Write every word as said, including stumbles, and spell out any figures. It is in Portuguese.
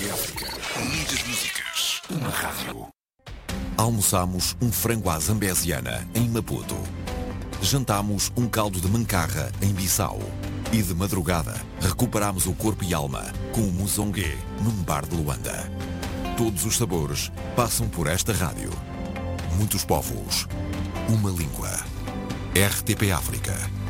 T África. Muitas músicas. Uma rádio. Almoçámos um frango à zambesiana em Maputo. Jantámos um caldo de mancarra em Bissau. E de madrugada recuperámos o corpo e alma com o muzongue num bar de Luanda. Todos os sabores passam por esta rádio. Muitos povos, uma língua. R T P África.